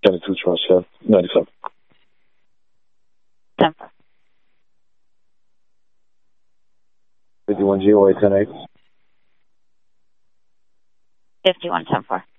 22 Trust, yeah. 97. 10-4. 51 GOA 10-8. 51-10-4.